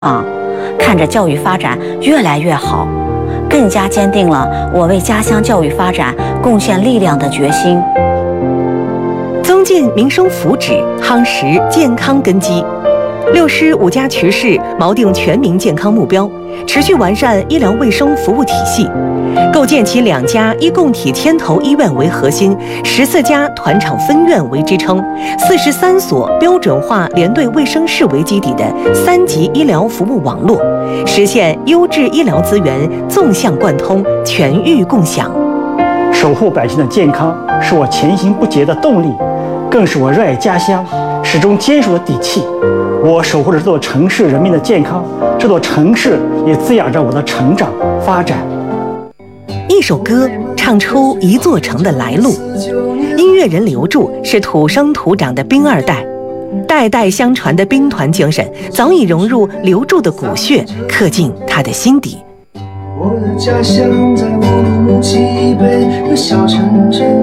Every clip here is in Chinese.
看着教育发展越来越好，更加坚定了我为家乡教育发展贡献力量的决心。 增进民生福祉，夯实健康根基。6师5家渠市锚定全民健康目标，持续完善医疗卫生服务体系，构建起2家医共体牵头医院为核心，14家团场分院为支撑，43所标准化连队卫生室为基底的3级医疗服务网络，实现优质医疗资源纵向贯通、全域共享。 守护百姓的健康是我前行不竭的动力，更是我热爱家乡、始终坚守的底气。我守护着这座城市人民的健康，这座城市也滋养着我的成长发展。 一首歌唱出一座城的来路，音乐人刘柱是土生土长的兵2代，代代相传的兵团精神早已融入刘柱的骨血，刻进他的心底。 我的家乡在乌鲁木齐北的小城镇，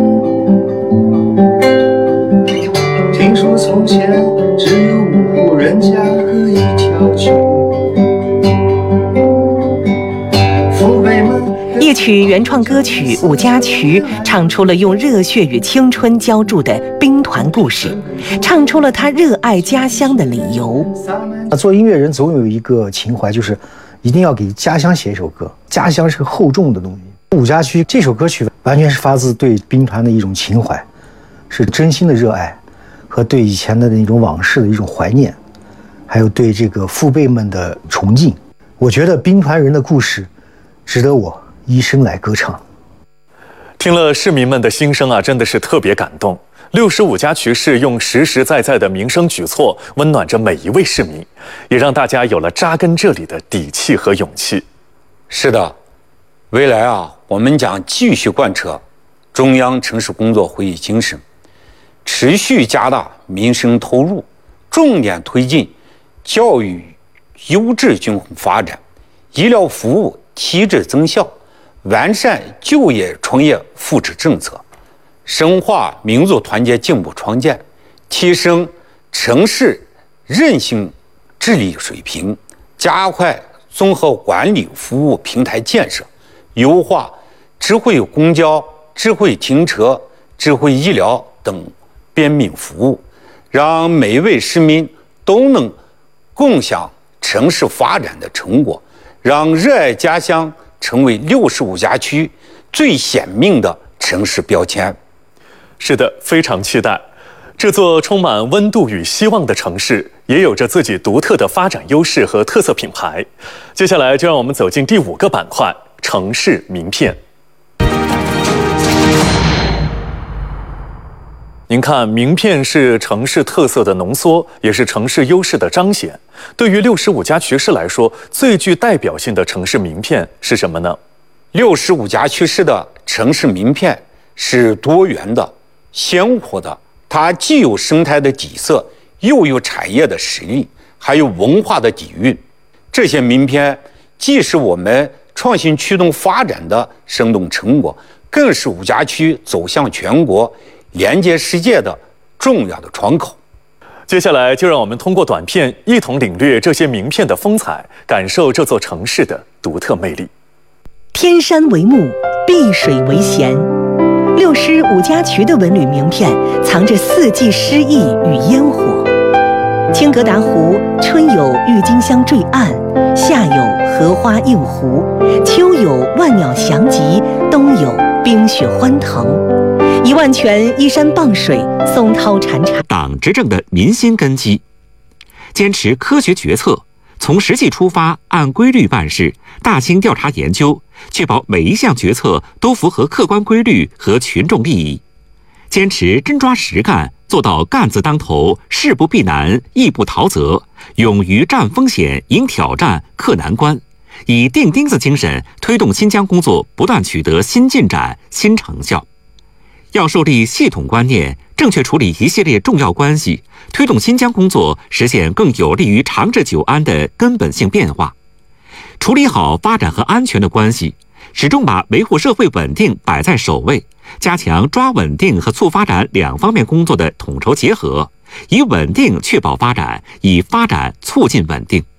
听说从前只有5户人家和一条桥。 一曲原创歌曲《5家渠》，唱出了用热血与青春浇筑的兵团故事，唱出了他热爱家乡的理由。 做音乐人总有一个情怀，就是一定要给家乡写一首歌。家乡是个厚重的东西。5家渠这首歌曲完全是发自对兵团的一种情怀，是真心的热爱和对以前的那种往事的一种怀念，还有对这个父辈们的崇敬。我觉得兵团人的故事值得我一生来歌唱。 听了市民们的心声真的是特别感动。6师5家渠市用实实在在的民生举措温暖着每一位市民，也让大家有了扎根这里的底气和勇气。 是的，未来我们将继续贯彻中央城市工作会议精神，持续加大民生投入，重点推进教育优质均衡发展，医疗服务提质增效，完善就业创业扶持政策，深化民族团结进步创建，提升城市韧性治理水平，加快综合管理服务平台建设，优化智慧公交、智慧停车、智慧医疗等便民服务，让每一位市民都能共享城市发展的成果，让热爱家乡成为6师5家渠最鲜明的城市标签。 是的，非常期待。这座充满温度与希望的城市，也有着自己独特的发展优势和特色品牌。接下来就让我们走进第5个板块——城市名片。您看，名片是城市特色的浓缩，也是城市优势的彰显。对于6师5家渠市来说，最具代表性的城市名片是什么呢 ？6师5家渠市的城市名片是多元的、鲜活的，它既有生态的底色，又有产业的实力，还有文化的底蕴。这些名片既是我们创新驱动发展的生动成果，更是5家渠走向全国、连接世界的重要的窗口。 接下来就让我们通过短片一同领略这些名片的风采，感受这座城市的独特魅力。 天山为幕，碧水为弦，6师5家渠的文旅名片藏着4季诗意与烟火。青格达湖春有郁金香坠岸，夏有荷花映湖，秋有万鸟翔集，冬有冰雪欢腾。1万泉依山傍水，松涛潺潺。 党执政的民心根基，坚持科学决策，从实际出发，按规律办事，大兴调查研究，确保每一项决策都符合客观规律和群众利益。坚持真抓实干，做到干字当头，事不避难，义不逃责，勇于战风险，迎挑战，克难关，以钉钉子精神推动新疆工作不断取得新进展、新成效。要树立系统观念，正确处理一系列重要关系，推动新疆工作实现更有利于长治久安的根本性变化。处理好发展和安全的关系，始终把维护社会稳定摆在首位，加强抓稳定和促发展2方面工作的统筹结合，以稳定确保发展，以发展促进稳定。